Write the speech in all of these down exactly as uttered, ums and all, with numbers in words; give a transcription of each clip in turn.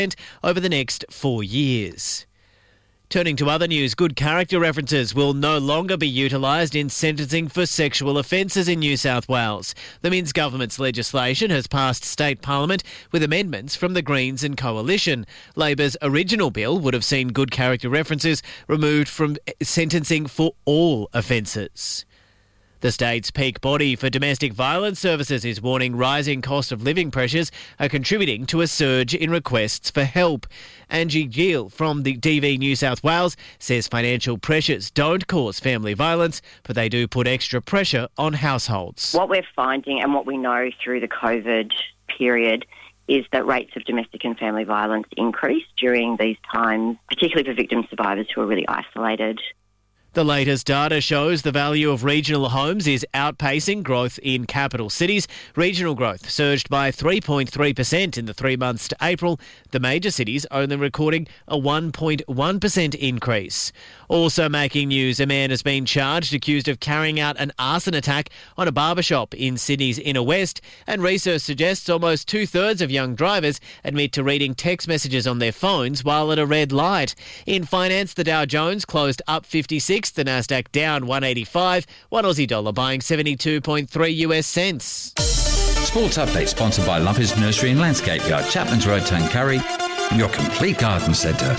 over the next four years. Turning to other news, good character references will no longer be utilised in sentencing for sexual offences in New South Wales. The Minns government's legislation has passed state parliament with amendments from the Greens and Coalition. Labor's original bill would have seen good character references removed from sentencing for all offences. The state's peak body for domestic violence services is warning rising cost of living pressures are contributing to a surge in requests for help. Angie Gill from the D V New South Wales says financial pressures don't cause family violence, but they do put extra pressure on households. What we're finding and what we know through the COVID period is that rates of domestic and family violence increase during these times, particularly for victim survivors who are really isolated. The latest data shows the value of regional homes is outpacing growth in capital cities. Regional growth surged by three point three percent in the three months to April, the major cities only recording a one point one percent increase. Also making news, a man has been charged accused of carrying out an arson attack on a barbershop in Sydney's inner west, and research suggests almost two-thirds of young drivers admit to reading text messages on their phones while at a red light. In finance, the Dow Jones closed up fifty-six, the Nasdaq down one eighty-five, one Aussie dollar buying seventy-two point three U S cents. Sports update sponsored by Lumpers Nursery and Landscape Yard, Chapman's Road, Tuncurry, your complete garden centre.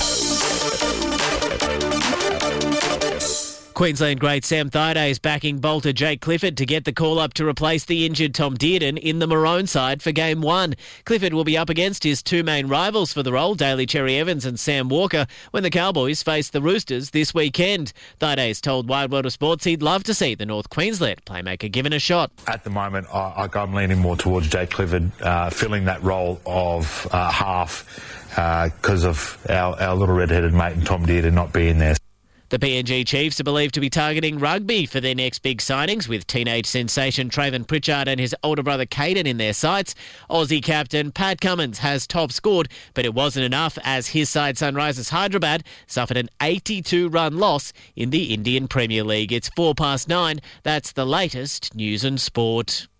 Queensland great Sam Thaiday is backing bolter Jake Clifford to get the call-up to replace the injured Tom Dearden in the Maroon side for Game one. Clifford will be up against his two main rivals for the role, Daly Cherry Evans and Sam Walker, when the Cowboys face the Roosters this weekend. Thaiday told Wide World of Sports he'd love to see the North Queensland playmaker given a shot. At the moment, I, I'm leaning more towards Jake Clifford uh, filling that role of uh, half because uh, of our, our little red-headed mate and Tom Dearden not being there. The P N G Chiefs are believed to be targeting rugby for their next big signings, with teenage sensation Trayvon Pritchard and his older brother Caden in their sights. Aussie captain Pat Cummins has top scored, but it wasn't enough as his side Sunrisers Hyderabad suffered an eighty-two run loss in the Indian Premier League. It's four past nine. That's the latest news and sport.